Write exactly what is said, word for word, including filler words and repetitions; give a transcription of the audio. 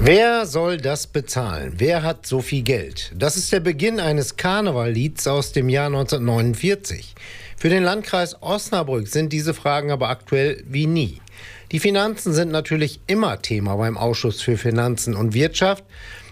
Wer soll das bezahlen? Wer hat so viel Geld? Das ist der Beginn eines Karnevallieds aus dem Jahr neunzehnhundertneunundvierzig. Für den Landkreis Osnabrück sind diese Fragen aber aktuell wie nie. Die Finanzen sind natürlich immer Thema beim Ausschuss für Finanzen und Wirtschaft.